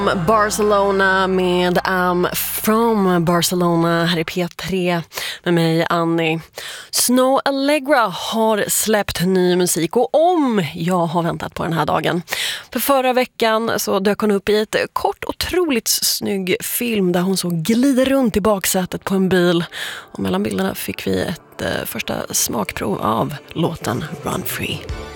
Barcelona med I'm from Barcelona här i P3 med mig Annie. Snow Allegra har släppt ny musik och om jag har väntat på den här dagen. För förra veckan så dök hon upp i ett kort otroligt snygg film där hon så glider runt i baksätet på en bil och mellan bilderna fick vi ett första smakprov av låten Run Free.